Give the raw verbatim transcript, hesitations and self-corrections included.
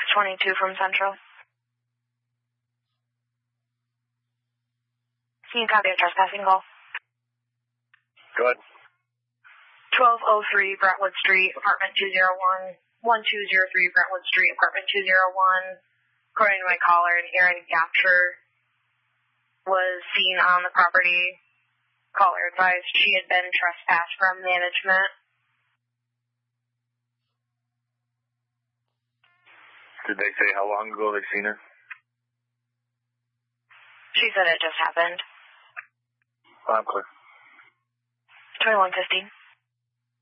twenty-two from Central. Can you copy a trespassing call? Go ahead. twelve oh three Brentwood Street, apartment two oh one, one two oh three Brentwood Street, apartment two oh one. According to my caller, an Erin Gapture was seen on the property. Caller advised she had been trespassed from management. Did they say how long ago they've seen her? She said it just happened. I'm clear. twenty-one fifteen.